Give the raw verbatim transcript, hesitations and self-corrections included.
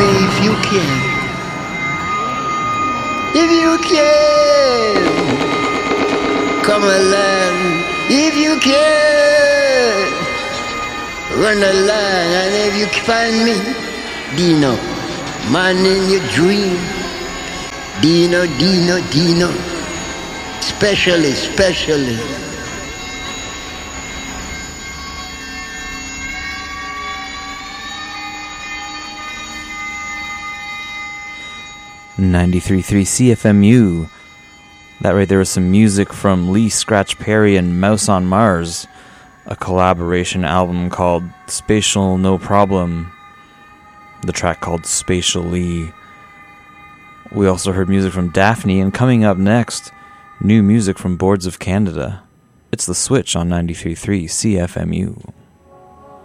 if you can. If you can, come along. If you can, run along. And if you find me, Dino, man in your dream. Dino, Dino, Dino. Specially, specially. ninety-three point three C F M U. That right there was some music from Lee Scratch Perry and Mouse on Mars, a collaboration album called Spatial No Problem, the track called Spatially. We also heard music from Daphne, and coming up next, new music from Boards of Canada. It's The Switch on ninety-three point three C F M U.